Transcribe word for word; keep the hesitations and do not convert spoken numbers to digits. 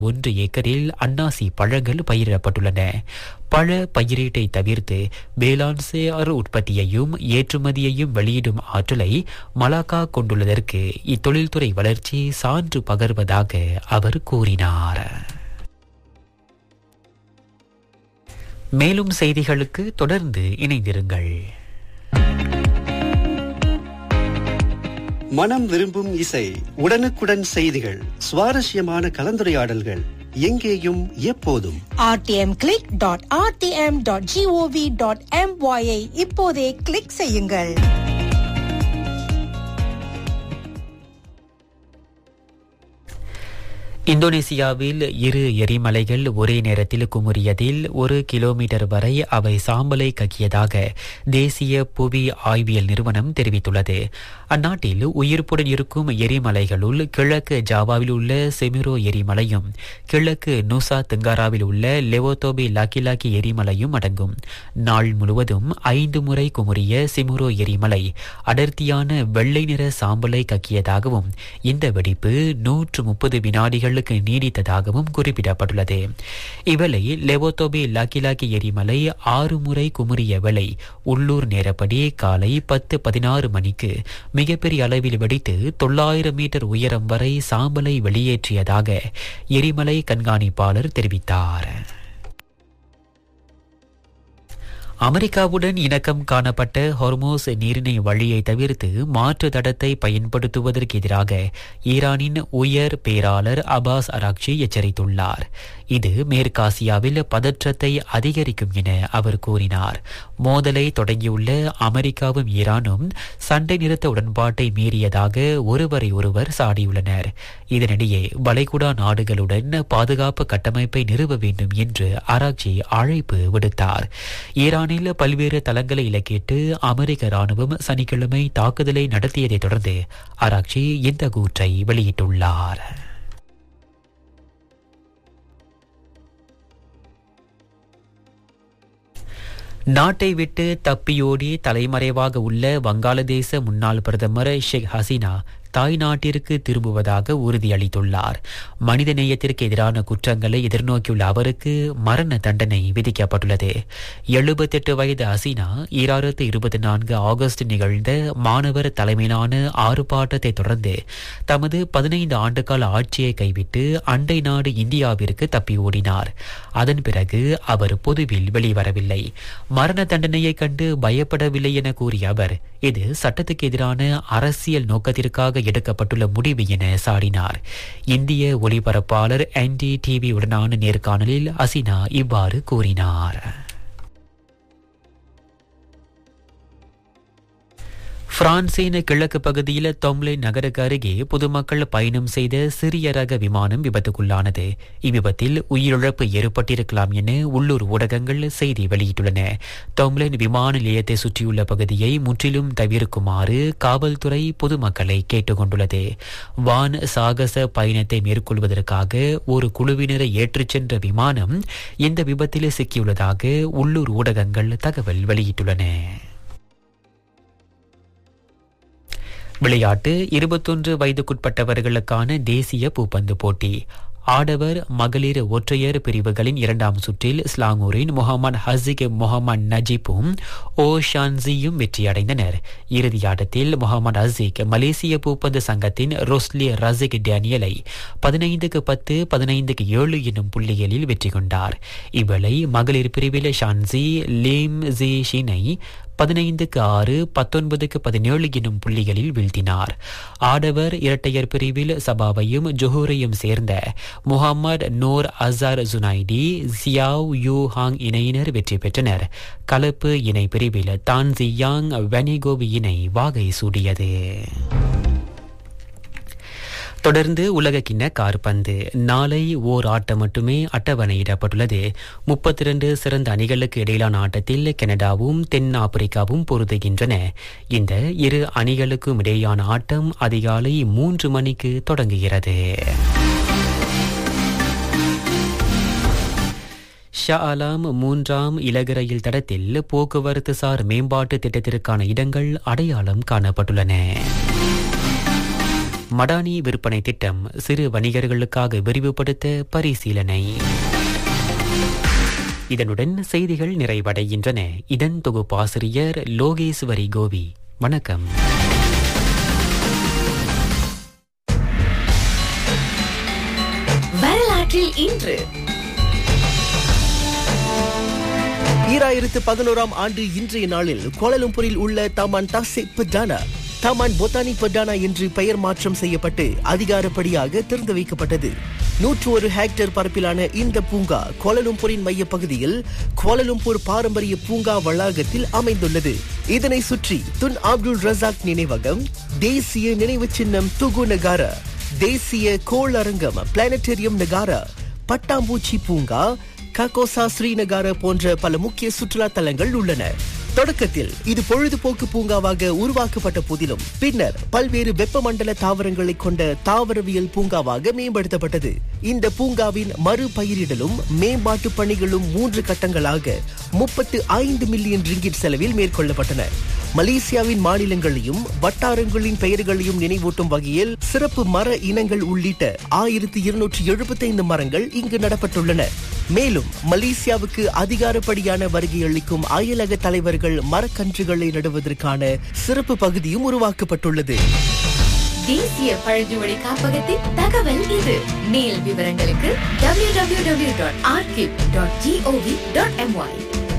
ஒன்று ஏக்கரில் அன்னாசி பழங்கள் பயிரிடப்பட்டுள்ளன. பழ பயிரீட்டை தவிர்த்து வேளாண் சேர் உற்பத்தியையும் ஏற்றுமதியையும் வெளியிடும் ஆற்றலை மலாக்கா கொண்டுள்ளதற்கு இத்தொழில்துறை வளர்ச்சி சான்று பகர்வதாக அவர் கூறினார். மேலும் செய்திகளுக்கு தொடர்ந்து இணைந்திருங்கள். மனம் விரும்பும் இசை, உடனுக்குடன் செய்திகள், சுவாரஸ்யமான கலந்துரையாடல்கள், எங்கேயும் எப்போதும். R D M click dot R D M dot gov dot MY ஐ இப்போதே கிளிக் செய்யுங்கள். இந்தோனேசியாவில் இரு எரிமலைகள் ஒரே நேரத்தில் குமுறியதில் ஒரு கிலோமீட்டர் வரை அவை சாம்பலை கக்கியதாக தேசிய புவி ஆய்வியல் நிறுவனம் தெரிவித்துள்ளது. அந்நாட்டில் உயிர்ப்புடன் இருக்கும் எரிமலைகளுள் கிழக்கு ஜாவாவில் உள்ள செமிரோ எரிமலையும் கிழக்கு நூசா தெங்காராவில் உள்ள லெவோதோபி லாக்கிலாக்கி எரிமலையும் அடங்கும். நாள் முழுவதும் ஐந்து முறை குமுறிய சிமுரோ எரிமலை அடர்த்தியான வெள்ளை நிற சாம்பலை கக்கியதாகவும் இந்த வெடிப்பு நூற்று முப்பது வினாடிகள் நீடித்ததாகவும் குறிப்பிடப்பட்டுள்ளது. இவ்வேளை லெவோதோபி லாக்கிலாக்கி எரிமலை ஆறு முறை குமுறிய வேளை உள்ளூர் நேரப்படி காலை பத்து பதினாறு மணிக்கு மிகப்பெரிய அளவில் வெடித்து தொள்ளாயிரம் மீட்டர் உயரம் வரை சாம்பலை வெளியேற்றியதாக எரிமலை கண்காணிப்பாளர் தெரிவித்தார். அமெரிக்காவுடன் இணக்கம் காணப்பட்ட ஹொர்மோஸ் நீரிணை வழியை தவிர்த்து மாற்று தடத்தை பயன்படுத்துவதற்கு எதிராக ஈரானின் உயர் பேராளர் அபாஸ் அராக்சி எச்சரித்துள்ளார். இது மேற்காசியாவில் பதற்றத்தை அதிகரிக்கும் என அவர் கூறினார். மோதலை தொடங்கியுள்ள அமெரிக்காவும் ஈரானும் சண்டை நிறுத்த உடன்பாட்டை மீறியதாக ஒருவரை ஒருவர் சாடியுள்ளனர். இதனிடையே வளைகுடா நாடுகளுடன் பாதுகாப்பு கட்டமைப்பை நிறுவ வேண்டும் என்று அராக்சி அழைப்பு விடுத்தார். ஈரானில் பல்வேறு தளங்களை இலக்கிட்டு அமெரிக்க ராணுவம் சனிக்கிழமை தாக்குதலை நடத்தியதைத் தொடர்ந்து அராக்சி இந்த கூற்றை வெளியிட்டுள்ளார். நாட்டை விட்டு தப்பியோடி தலைமறைவாக உள்ள வங்காளதேச முன்னாள் பிரதமர் ஷேக் ஹசீனா தாய் நாட்டிற்கு திரும்புவதாக உறுதியளித்துள்ளார். மனித நேயத்திற்கு எதிரான குற்றங்களை எதிர்நோக்கியுள்ள அவருக்கு மரண தண்டனை விதிக்கப்பட்டுள்ளது. எழுபத்தெட்டு வயது ஹசீனா ஈராயிரத்து இருபத்தி நான்கு ஆகஸ்ட் நிகழ்ந்த மாணவர் தலைமையிலான ஆர்ப்பாட்டத்தை தொடர்ந்து தமது பதினைந்து ஆண்டுகால ஆட்சியை கைவிட்டு அண்டை நாடு இந்தியாவிற்கு தப்பி ஓடினார். அதன் பிறகு அவர் பொதுவில் வெளிவரவில்லை. மரண தண்டனையை கண்டு பயப்படவில்லை என கூறிய அவர் இது சட்டத்துக்கு எதிரான அரசியல் நோக்கத்திற்காக எடுக்கப்பட்டுள்ள முடிவு என சாடினார். இந்திய ஒளிபரப்பாளர் என் டி டிவி உடனான நேர்காணலில் ஹசீனா இவ்வாறு கூறினார். பிரான்சின் கிழக்கு பகுதியில் தொம்லே நகருக்கு அருகே பொதுமக்கள் பயணம் செய்த சிறிய ரக விமானம் விபத்துக்குள்ளானது. இவ்விபத்தில் உயிரிழப்பு ஏற்பட்டிருக்கலாம் என உள்ளூர் ஊடகங்கள் செய்தி வெளியிட்டுள்ளன. தொம்லேன் விமான நிலையத்தை சுற்றியுள்ள பகுதியை முற்றிலும் தவிர்க்குமாறு காவல்துறை பொதுமக்களை கேட்டுக்கொண்டுள்ளது. வான் சாகச பயணத்தை மேற்கொள்வதற்காக ஒரு குழுவினரை ஏற்றிச் சென்ற விமானம் இந்த விபத்தில் சிக்கியுள்ளதாக உள்ளூர் ஊடகங்கள் தகவல் வெளியிட்டுள்ளன. விளையாட்டு. இருபத்தொன்று வயதுக்குட்பட்டவர்களுக்கான தேசிய பூப்பந்து போட்டி ஆடவர் மகளிர் ஒற்றையர் பிரிவுகளின் இரண்டாம் சுற்றில் ஸ்லாங்கூரின் முகமது ஹசிக் முகமது நஜீப்பும் ஓ ஷான்சியும் வெற்றியடைந்தனர். இறுதியாட்டத்தில் முகமது ஹசிக் மலேசிய பூப்பந்து சங்கத்தின் ரோஸ்லி ரசிக் டேனியலை பதினைந்துக்கு பத்து பதினைந்துக்கு ஏழு என்னும் புள்ளிகளில் வெற்றி கொண்டார். இவ்வேளை மகளிர் பிரிவில் ஷான்சி லேம் ஜி ஷினை பதினைந்துக்கு ஆறு பத்தொன்பதுக்கு பதினேழு என்னும் புள்ளிகளில் வீழ்த்தினார். ஆடவர் இரட்டையர் பிரிவில் சபாவையும் ஜொஹூரையும் சேர்ந்த Mohammed Noor Azhar Junaidi Jiao you ஹாங் இணையினர் வெற்றி பெற்றனர். கலப்பு இணை பிரிவில் தான்சியாங் வெனிகோவி இணை வாகை சூடியது. தொடர்ந்து உலகக்கிண்ண காற்பந்து. நாளை ஓர் ஆட்டம் மட்டுமே அட்டவணையிடப்பட்டுள்ளது. முப்பத்தி இரண்டு சிறந்த அணிகளுக்கு இடையிலான ஆட்டத்தில் கனடாவும் தென் ஆப்பிரிக்காவும் பொருதுகின்றன. இந்த இரு அணிகளுக்கும் இடையேயான ஆட்டம் அதிகாலை மூன்று மணிக்கு தொடங்குகிறது. ஷா ஆலம் மூன்றாம் இலகு ரயில் தடத்தில் போக்குவரத்து சார் மேம்பாட்டு திட்டத்திற்கான இடங்கள் அடையாளம் காணப்பட்டுள்ளன. மடானி விற்பனை திட்டம் சிறு வணிகர்களுக்காக விரிவுபடுத்த பரிசீலனை. இதனுடன் செய்திகள் நிறைவடைகின்றன. இதன் தொகுப்பாசிரியர் லோகேஸ்வரி கோவி. வணக்கம். வரலாற்றில் இன்று ஈராயிரத்து பதினோராம் ஆண்டு இன்றைய நாளில் கோலாலம்பூரில் உள்ள தமான் தாசிக் பர்டானா தமான் பொத்தானி பர்டானா என்று பெயர் மாற்றம் செய்யப்பட்டு அதிகாரப்படியாக திறந்து வைக்கப்பட்டது. நூற்று ஒரு ஹெக்டேர் பரப்பிலான இந்த பூங்கா கோலாலம்பூரின் மையப்பகுதியில் கோலாலம்பூர் பாரம்பரிய பூங்கா வளாகத்தில் அமைந்துள்ளது. இதனை சுற்றி துன் அப்துல் ரசாக் நினைவகம், தேசிய நினைவு சின்னம் துகு நகாரா, தேசிய கோள் அரங்கம் பிளானட்டேரியம் நகாரா, பட்டாம்பூச்சி பூங்கா, ககோசா ஸ்ரீநகாரா போன்ற பல முக்கிய சுற்றுலா தலங்கள் உள்ளன. தொடக்கத்தில் இது பொழுதுபோக்கு பூங்காவாக உருவாக்கப்பட்ட போதிலும் பின்னர் பல்வேறு வெப்பமண்டல தாவரங்களை கொண்ட தாவரவியல் பூங்காவாக மேம்படுத்தப்பட்டது. இந்த பூங்காவின் மறுபயிரிடலும் மேம்பாட்டு பணிகளும் மூன்று கட்டங்களாக முப்பத்து ஐந்து மில்லியன் ரிங்கிட் செலவில் மேற்கொள்ளப்பட்டன. மலேசியாவின் மாநிலங்களையும் வட்டாரங்களின் பெயர்களையும் நினைவூட்டும் வகையில் சிறப்பு மர இனங்கள் உள்ளிட்ட ஆயிரத்தி இருநூற்றி எழுபத்தி ஐந்து மரங்கள் இங்கு நடப்பட்டுள்ளன. மேலும் மலேசியாவுக்கு அதிகாரப்படியான வருகை அளிக்கும் அயலக தலைவர்கள் மரக்கன்றுகளை நடுவதற்கான சிறப்பு பகுதியும் உருவாக்கப்பட்டுள்ளது. தேசிய பழங்குடி காப்பகத்தின் தகவல் இது. மேல் விவரங்களுக்கு W W W dot ஆர்கிப் dot gov dot MY.